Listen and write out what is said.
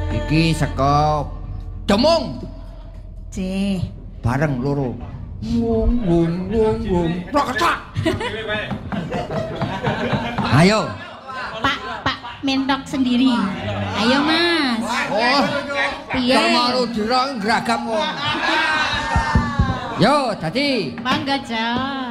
Iki saka Demung. C. Bareng loro. Wung wung wung wung. Roketak. Ayo. Pak mentok sendiri. Ayo Mas. Oh. Piye? Kamaru dirang geragam wong. Yo, dadi Mangga, Cak.